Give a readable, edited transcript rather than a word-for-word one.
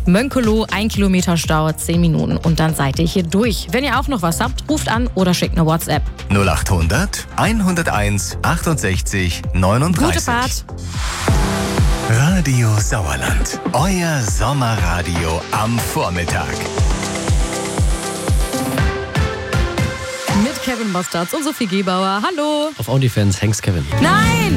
Mönkelo, 1 Kilometer Stau, 10 Minuten und dann seid ihr hier durch. Wenn ihr auch noch was habt, ruft an oder schickt eine WhatsApp. 0800 101 68 39. Gute Fahrt! Radio Sauerland, euer Sommerradio am Vormittag. Mit Kevin Mostards und Sophie Gebauer. Hallo! Auf OnlyFans Hanks Kevin. Nein!